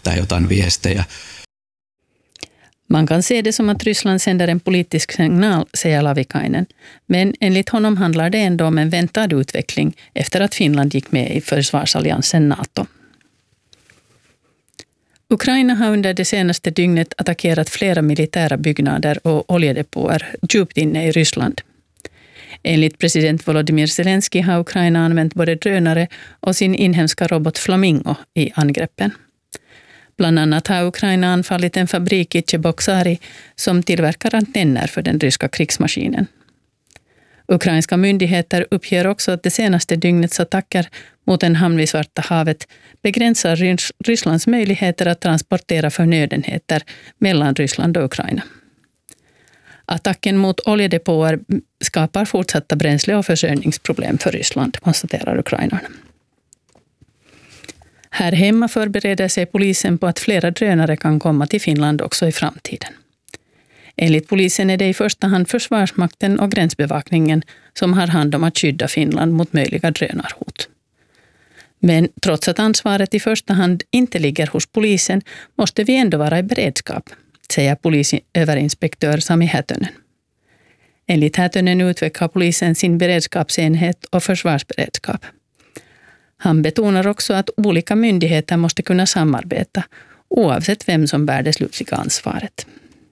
välittää jotain viestejä. Man kan se det som att Ryssland sänder en politisk signal, säger Lavikainen. Men enligt honom handlar det ändå om en väntad utveckling efter att Finland gick med i försvarsalliansen NATO. Ukraina har under det senaste dygnet attackerat flera militära byggnader och oljedepåer djupt inne i Ryssland. Enligt president Volodymyr Zelensky har Ukraina använt både drönare och sin inhemska robot Flamingo i angreppen. Bland annat har Ukraina anfallit en fabrik i Cheboksary som tillverkar antenner för den ryska krigsmaskinen. Ukrainska myndigheter uppger också att det senaste dygnets attacker mot en hamn vid Svarta havet begränsar Rysslands möjligheter att transportera förnödenheter mellan Ryssland och Ukraina. Attacken mot oljedepåer skapar fortsatta bränsle- och försörjningsproblem för Ryssland, konstaterar ukrainarna. Här hemma förbereder sig polisen på att flera drönare kan komma till Finland också i framtiden. Enligt polisen är det i första hand Försvarsmakten och gränsbevakningen som har hand om att skydda Finland mot möjliga drönarhot. Men trots att ansvaret i första hand inte ligger hos polisen måste vi ändå vara i beredskap, säger polisöverinspektör Sami Hätönen. Enligt Hätönen utvecklar polisen sin beredskapsenhet och försvarsberedskap. Han betonar också att olika myndigheter måste kunna samarbeta oavsett vem som bär det slutliga ansvaret.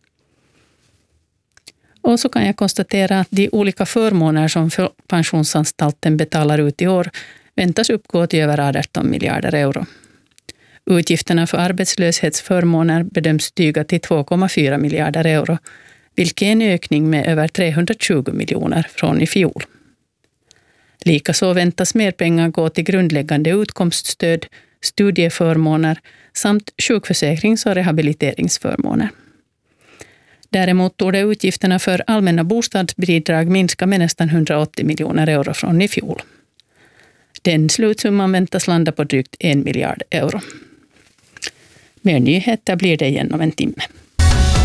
Och så kan jag konstatera att de olika förmåner som pensionsanstalten betalar ut i år väntas uppgå till över 18 miljarder euro. Utgifterna för arbetslöshetsförmåner bedöms stiga till 2,4 miljarder euro, vilket är en ökning med över 320 miljoner från i fjol. Likaså väntas mer pengar gå till grundläggande utkomststöd, studieförmåner samt sjukförsäkrings- och rehabiliteringsförmåner. Däremot torde utgifterna för allmänna bostadsbidrag minska med nästan 180 miljoner euro från i fjol. Den slutsumman väntas landa på drygt 1 miljard euro. Mer nyheter blir det igen om en timme.